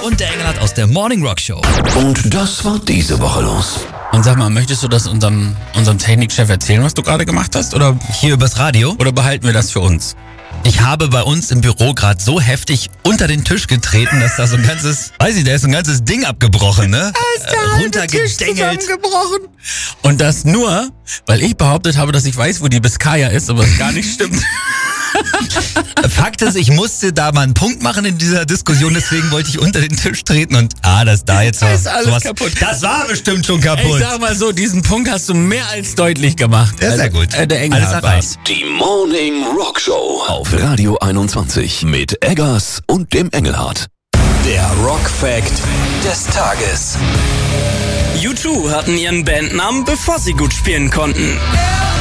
und der Engelhardt aus der Morning Rock Show. Und das war diese Woche los. Und sag mal, möchtest du das unserem Technikchef erzählen, was du gerade gemacht hast? Oder Hier übers Radio. behalten wir das für uns? Ich habe bei uns im Büro gerade so heftig unter den Tisch getreten, dass da so ein ganzes, da ist so ein ganzes Ding abgebrochen, ne? Runtergedengelt. Und das nur, weil ich behauptet habe, dass ich weiß, wo die Biskaya ist, aber es gar nicht stimmt. Fakt ist, ich musste da mal einen Punkt machen in dieser Diskussion, deswegen wollte ich unter den Tisch treten und das da jetzt ist alles kaputt. Das war bestimmt schon kaputt. Ich sag mal so, diesen Punkt hast du mehr als deutlich gemacht. Ja, sehr gut. Der Engelhardt war's. Die Morning Rock Show auf Radio 21 mit Eggers und dem Engelhardt. Der Rock Fact des Tages. U2 hatten ihren Bandnamen, bevor sie gut spielen konnten.